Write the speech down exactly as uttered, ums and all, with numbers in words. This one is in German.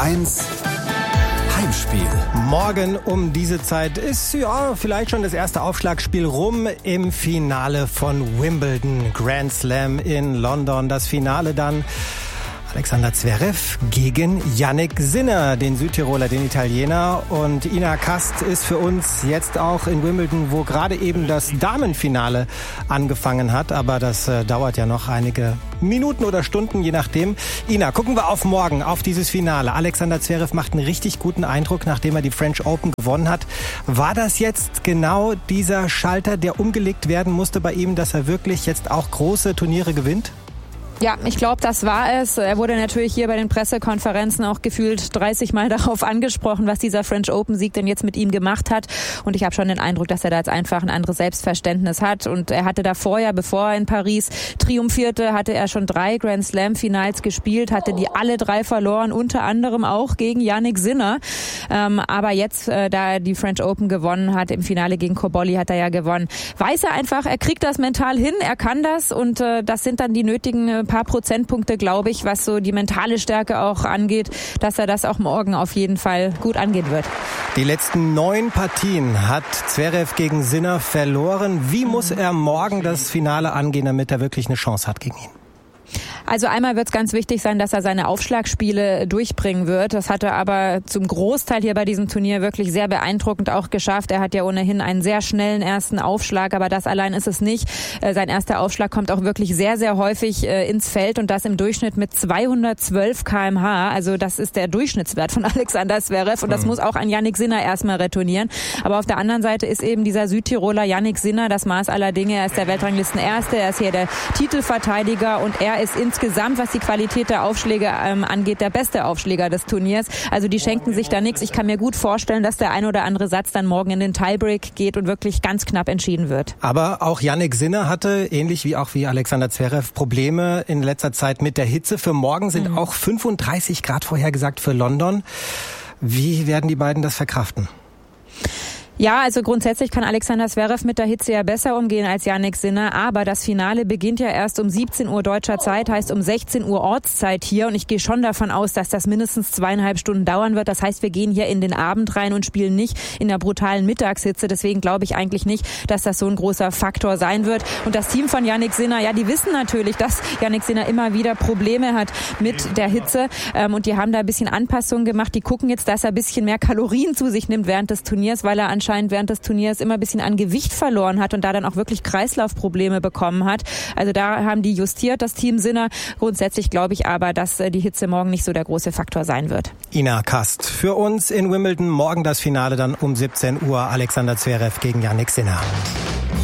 eins Heimspiel. Morgen um diese Zeit ist ja vielleicht schon das erste Aufschlagspiel rum im Finale von Wimbledon. Grand Slam in London. Das Finale dann Alexander Zverev gegen Jannik Sinner, den Südtiroler, den Italiener. Und Ina Kast ist für uns jetzt auch in Wimbledon, wo gerade eben das Damenfinale angefangen hat. Aber das äh, dauert ja noch einige Minuten oder Stunden, je nachdem. Ina, gucken wir auf morgen, auf dieses Finale. Alexander Zverev macht einen richtig guten Eindruck, nachdem er die French Open gewonnen hat. War das jetzt genau dieser Schalter, der umgelegt werden musste bei ihm, dass er wirklich jetzt auch große Turniere gewinnt? Ja, ich glaube, das war es. Er wurde natürlich hier bei den Pressekonferenzen auch gefühlt dreißig Mal darauf angesprochen, was dieser French Open-Sieg denn jetzt mit ihm gemacht hat. Und ich habe schon den Eindruck, dass er da jetzt einfach ein anderes Selbstverständnis hat. Und er hatte davor ja, bevor er in Paris triumphierte, hatte er schon drei Grand Slam-Finals gespielt, hatte die alle drei verloren, unter anderem auch gegen Jannik Sinner. Ähm, aber jetzt, äh, da er die French Open gewonnen hat, im Finale gegen Cobolli hat er ja gewonnen, weiß er einfach, er kriegt das mental hin, er kann das. Und äh, das sind dann die nötigen äh, paar Prozentpunkte, glaube ich, was so die mentale Stärke auch angeht, dass er das auch morgen auf jeden Fall gut angehen wird. Die letzten neun Partien hat Zverev gegen Sinner verloren. Wie muss er morgen das Finale angehen, damit er wirklich eine Chance hat gegen ihn? Also einmal wird es ganz wichtig sein, dass er seine Aufschlagspiele durchbringen wird. Das hat er aber zum Großteil hier bei diesem Turnier wirklich sehr beeindruckend auch geschafft. Er hat ja ohnehin einen sehr schnellen ersten Aufschlag, aber das allein ist es nicht. Sein erster Aufschlag kommt auch wirklich sehr, sehr häufig ins Feld und das im Durchschnitt mit zweihundertzwölf Kilometer pro Stunde. Also das ist der Durchschnittswert von Alexander Zverev und das mhm. muss auch ein Jannik Sinner erstmal retournieren. Aber auf der anderen Seite ist eben dieser Südtiroler Jannik Sinner das Maß aller Dinge. Er ist der Weltranglistenerste, er ist hier der Titelverteidiger und er ist insgesamt, was die Qualität der Aufschläge ähm, angeht, der beste Aufschläger des Turniers. Also die schenken sich da nichts. Ich kann mir gut vorstellen, dass der ein oder andere Satz dann morgen in den Tiebreak geht und wirklich ganz knapp entschieden wird. Aber auch Jannik Sinner hatte, ähnlich wie auch wie Alexander Zverev, Probleme in letzter Zeit mit der Hitze. Für morgen sind mhm. auch fünfunddreißig Grad vorhergesagt für London. Wie werden die beiden das verkraften? Ja, also grundsätzlich kann Alexander Zverev mit der Hitze ja besser umgehen als Jannik Sinner, aber das Finale beginnt ja erst um siebzehn Uhr deutscher Zeit, heißt um sechzehn Uhr Ortszeit hier und ich gehe schon davon aus, dass das mindestens zweieinhalb Stunden dauern wird. Das heißt, wir gehen hier in den Abend rein und spielen nicht in der brutalen Mittagshitze, deswegen glaube ich eigentlich nicht, dass das so ein großer Faktor sein wird. Und das Team von Jannik Sinner, ja, die wissen natürlich, dass Jannik Sinner immer wieder Probleme hat mit der Hitze und die haben da ein bisschen Anpassungen gemacht. Die gucken jetzt, dass er ein bisschen mehr Kalorien zu sich nimmt während des Turniers, weil er anscheinend anscheinend während des Turniers immer ein bisschen an Gewicht verloren hat und da dann auch wirklich Kreislaufprobleme bekommen hat. Also da haben die justiert, das Team Sinner. Grundsätzlich glaube ich aber, dass die Hitze morgen nicht so der große Faktor sein wird. Ina Kast für uns in Wimbledon. Morgen das Finale dann um siebzehn Uhr. Alexander Zverev gegen Jannik Sinner.